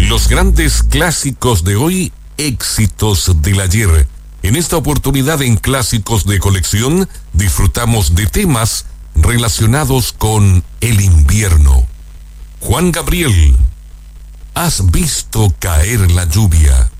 Los grandes clásicos de hoy, éxitos del ayer. En esta oportunidad en Clásicos de Colección disfrutamos de temas relacionados con el invierno. Juan Gabriel, ¿has visto caer la lluvia?